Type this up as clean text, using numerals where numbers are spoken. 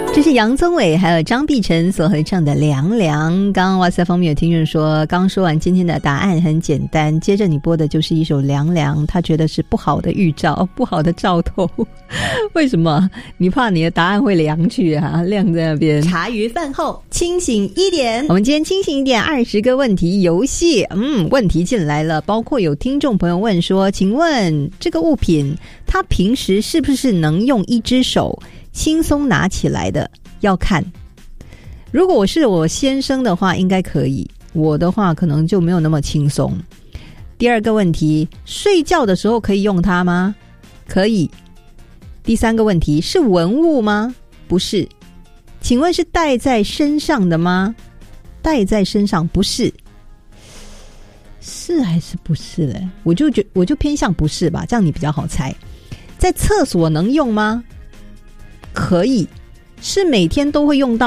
这是杨宗纬还有张碧晨所合唱的《凉凉》。刚刚哇塞方面有听众说，刚说完今天的答案很简单，接着你播的就是一首《凉凉》，他觉得是不好的预兆，不好的兆头。为什么？你怕你的答案会凉去啊？晾在那边。 茶余饭后清醒一点， 我们今天清醒一点，20个问题游戏。问题进来了，包括有听众朋友问说，请问这个物品它平时是不是能用一只手轻松拿起来的？要看，如果我是我先生的话应该可以，我的话可能就没有那么轻松。第二个问题，睡觉的时候可以用它吗？可以。第三个问题，是文物吗？不是。请问是戴在身上的吗？戴在身上不是。是还是不是嘞？我就偏向不是吧，这样你比较好猜。在厕所能用吗？可以。是每天都会用到